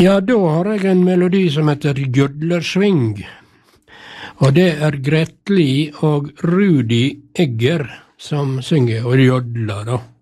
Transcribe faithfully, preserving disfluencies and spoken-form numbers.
Ja, da har jeg en melodi som heter Jodlersving. Og det er Gretli og Rudi Egger som synger og jodler, da.